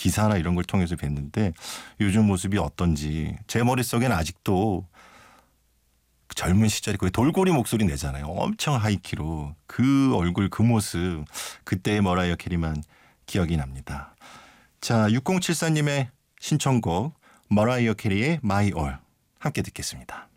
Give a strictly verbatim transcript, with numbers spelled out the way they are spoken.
기사나 이런 걸 통해서 뵀는데 요즘 모습이 어떤지 제 머릿속에는 아직도 젊은 시절에 거의 돌고래 목소리 내잖아요. 엄청 하이키로 그 얼굴 그 모습 그때의 머라이어 캐리만 기억이 납니다. 자, 육공칠사 님의 신청곡 머라이어 캐리의 My All 함께 듣겠습니다.